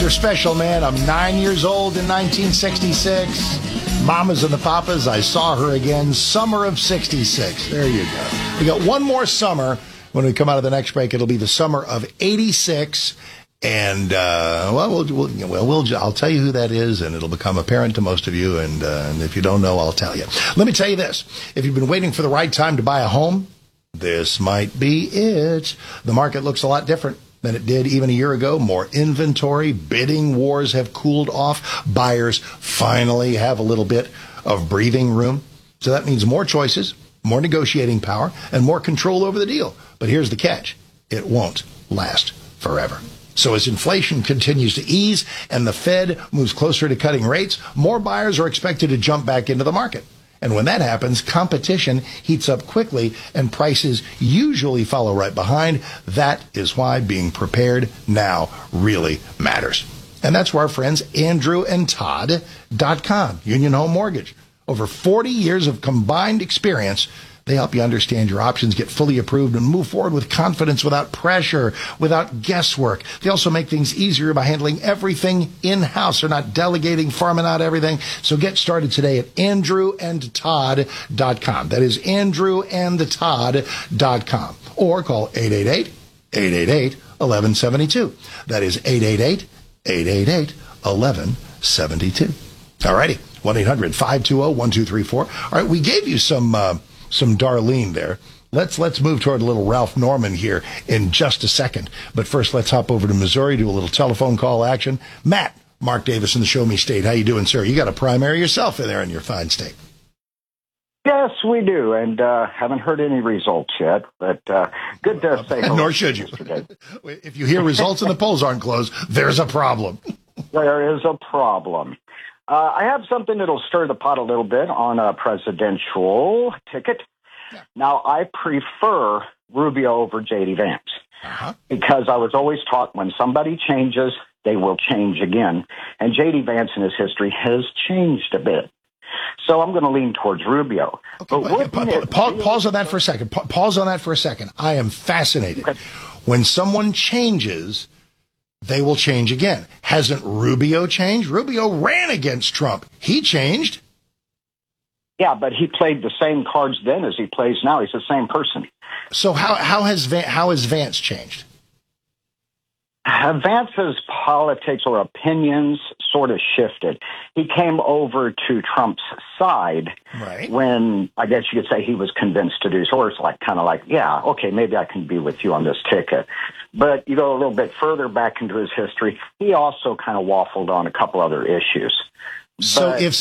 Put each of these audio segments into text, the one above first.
Extra special, man. I'm 9 years old in 1966. Mamas and the Papas, I saw her again. Summer of 66. There you go. We got one more summer. When we come out of the next break, it'll be the summer of 86. And, I'll tell you who that is, and it'll become apparent to most of you. And if you don't know, I'll tell you. Let me tell you this. If you've been waiting for the right time to buy a home, this might be it. The market looks a lot different than it did even a year ago. More inventory. Bidding wars have cooled off. Buyers finally have a little bit of breathing room. So that means more choices, more negotiating power, and more control over the deal. But here's the catch. It won't last forever. So as inflation continues to ease and the Fed moves closer to cutting rates, more buyers are expected to jump back into the market. And when that happens, competition heats up quickly and prices usually follow right behind. That is why being prepared now really matters. And that's where our friends AndrewandTodd.com, Union Home Mortgage. Over 40 years of combined experience, they help you understand your options, get fully approved, and move forward with confidence without pressure, without guesswork. They also make things easier by handling everything in-house. They're not delegating, farming out everything. So get started today at AndrewandTodd.com. That is AndrewandTodd.com. Or call 888-888-1172. That is 888-888-1172. All righty. 1-800-520-1234. All right, we gave you some Darlene there. Let's move toward a little Ralph Norman here in just a second. But first, let's hop over to Missouri, do a little telephone call action. Matt, Mark Davis in the Show Me State. How you doing, sir? You got a primary yourself in there in your fine state. Yes, we do, and haven't heard any results yet, but good to say hello. Nor should you. If you hear results and the polls aren't closed, there's a problem. There is a problem. I have something that'll stir the pot a little bit on a presidential ticket. Yeah. Now, I prefer Rubio over J.D. Vance because I was always taught when somebody changes, they will change again. And J.D. Vance in his history has changed a bit. So I'm going to lean towards Rubio. Okay, pause on that for a second. Pause on that for a second. I am fascinated. Okay. When someone changes, they will change again. Hasn't Rubio changed? Rubio ran against Trump. He changed. Yeah, but he played the same cards then as he plays now. He's the same person. So how has Vance changed? Vance's politics or opinions sort of shifted. He came over to Trump's side when I guess you could say he was convinced to do so. Or it's kind of like, yeah, okay, maybe I can be with you on this ticket. But you go a little bit further back into his history, he also kind of waffled on a couple other issues. It's funny.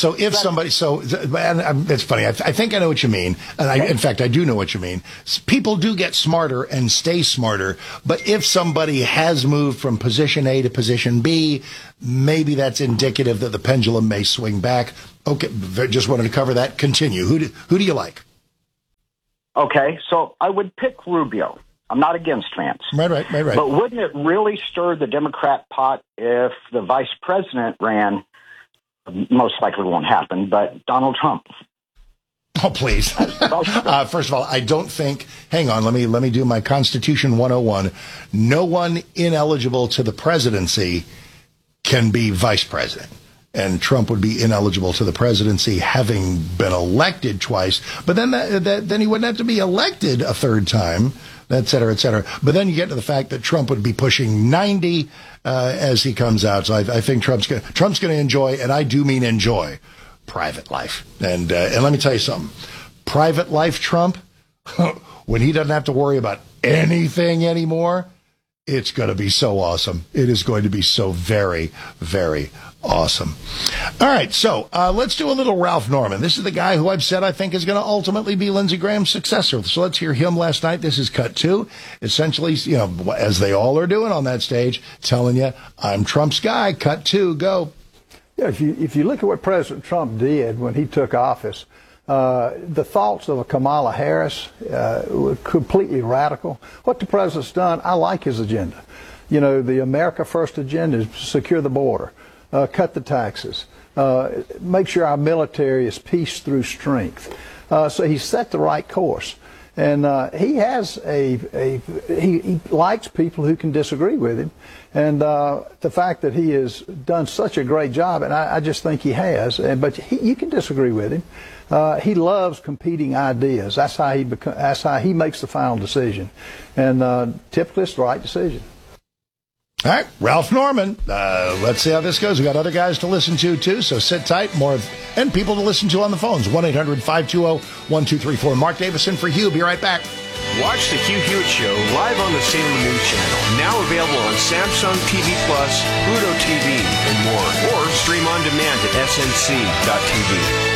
I think I know what you mean. And in fact, I do know what you mean. People do get smarter and stay smarter. But if somebody has moved from position A to position B, maybe that's indicative that the pendulum may swing back. Okay. Just wanted to cover that. Continue. Who do you like? Okay. So I would pick Rubio. I'm not against Vance. Right. But wouldn't it really stir the Democrat pot if the vice president ran? Most likely won't happen, but Donald Trump. Oh, please. First of all, I don't think, hang on, let me do my Constitution 101. No one ineligible to the presidency can be vice president. And Trump would be ineligible to the presidency having been elected twice. But then then he wouldn't have to be elected a third time, et cetera, et cetera. But then you get to the fact that Trump would be pushing 90 as he comes out. So I think Trump's going to enjoy, and I do mean enjoy, private life. And let me tell you something. Private life Trump, when he doesn't have to worry about anything anymore, it's going to be so awesome. It is going to be so very, very awesome. All right, so let's do a little Ralph Norman. This is the guy who I've said I think is going to ultimately be Lindsey Graham's successor. So let's hear him last night. This is cut 2. Essentially, as they all are doing on that stage, telling you, I'm Trump's guy. Cut 2, go. Yeah, if you look at what President Trump did when he took office, the thoughts of a Kamala Harris were completely radical. What the president's done, I like his agenda. The America First agenda is secure the border, cut the taxes, make sure our military is peace through strength. So he set the right course. And he has he likes people who can disagree with him. And the fact that he has done such a great job, and I just think he has, but you can disagree with him. He loves competing ideas. That's how he makes the final decision. And typically it's the right decision. All right, Ralph Norman. Let's see how this goes. We got other guys to listen to, too, so sit tight. And people to listen to on the phones. 1-800-520-1234. Mark Davison for Hugh. Be right back. Watch the Hugh Hewitt Show live on the Salem News Channel. Now available on Samsung TV Plus, Pluto TV, and more. Or stream on demand at snc.tv.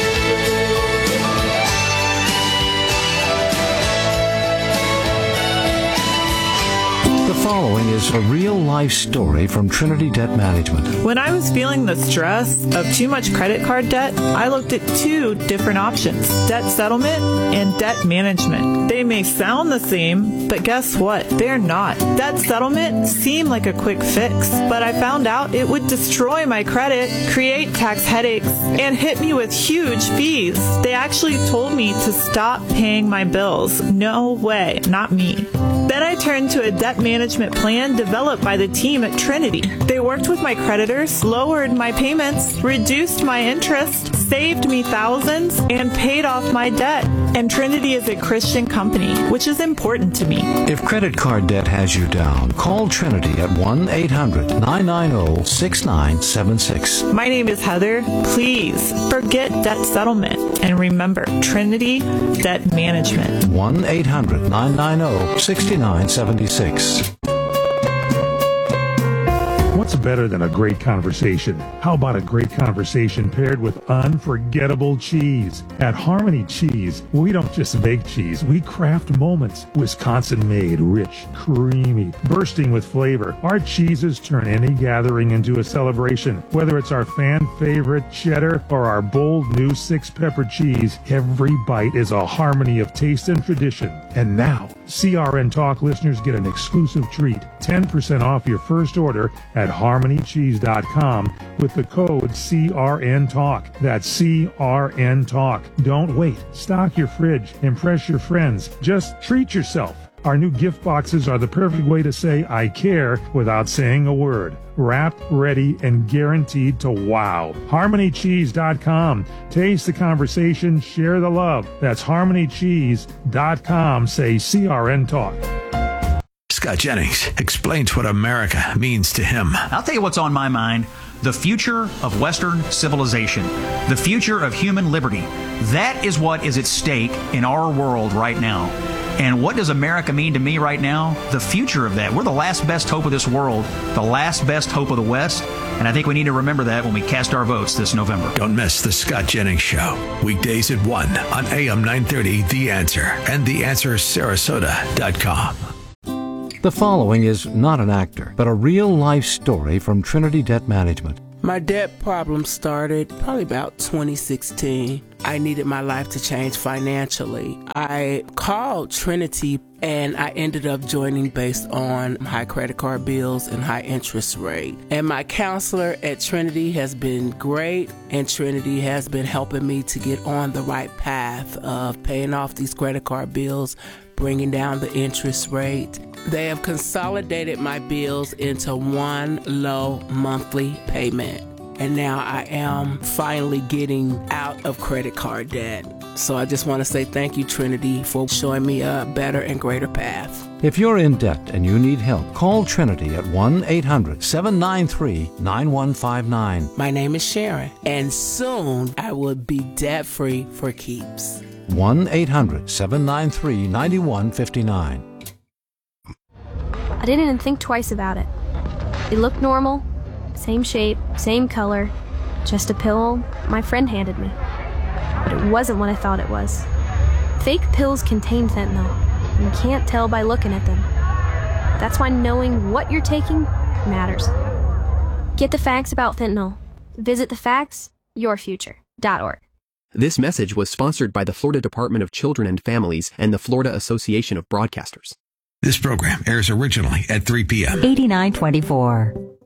The following is a real-life story from Trinity Debt Management. When I was feeling the stress of too much credit card debt, I looked at two different options: debt settlement and debt management. They may sound the same, but guess what? They're not. Debt settlement seemed like a quick fix, but I found out it would destroy my credit, create tax headaches, and hit me with huge fees. They actually told me to stop paying my bills. No way, not me. Then I turned to a debt management plan developed by the team at Trinity. They worked with my creditors, lowered my payments, reduced my interest, saved me thousands, and paid off my debt. And Trinity is a Christian company, which is important to me. If credit card debt has you down, call Trinity at 1-800-990-6976. My name is Heather. Please forget debt settlement and remember Trinity Debt Management. 1-800-990-6976. What's better than a great conversation? How about a great conversation paired with unforgettable cheese? At Harmony Cheese, we don't just make cheese, we craft moments. Wisconsin-made, rich, creamy, bursting with flavor. Our cheeses turn any gathering into a celebration. Whether it's our fan favorite cheddar or our bold new 6-pepper cheese, every bite is a harmony of taste and tradition. And now, CRN Talk listeners get an exclusive treat, 10% off your first order at harmonycheese.com with the code CRN Talk. That's CRN Talk. Don't wait. Stock your fridge. Impress your friends. Just treat yourself. Our new gift boxes are the perfect way to say I care without saying a word. Wrapped, ready, and guaranteed to wow. HarmonyCheese.com. Taste the conversation, share the love. That's HarmonyCheese.com. Say CRN Talk. Scott Jennings explains what America means to him. I'll tell you what's on my mind. The future of Western civilization. The future of human liberty. That is what is at stake in our world right now. And what does America mean to me right now? The future of that. We're the last best hope of this world, the last best hope of the West, and I think we need to remember that when we cast our votes this November. Don't miss the Scott Jennings Show, weekdays at 1 on AM 930, The Answer, and TheAnswerSarasota.com. The following is not an actor, but a real-life story from Trinity Debt Management. My debt problem started probably about 2016. I needed my life to change financially. I called Trinity and I ended up joining based on high credit card bills and high interest rate. And my counselor at Trinity has been great, and Trinity has been helping me to get on the right path of paying off these credit card bills, bringing down the interest rate. They have consolidated my bills into one low monthly payment. And now I am finally getting out of credit card debt. So I just want to say thank you, Trinity, for showing me a better and greater path. If you're in debt and you need help, call Trinity at 1-800-793-9159. My name is Sharon, and soon I will be debt-free for keeps. 1-800-793-9159. I didn't even think twice about it. It looked normal, same shape, same color, just a pill my friend handed me. But it wasn't what I thought it was. Fake pills contain fentanyl, and you can't tell by looking at them. That's why knowing what you're taking matters. Get the facts about fentanyl. Visit thefactsyourfuture.org. This message was sponsored by the Florida Department of Children and Families and the Florida Association of Broadcasters. This program airs originally at 3 p.m. 8924.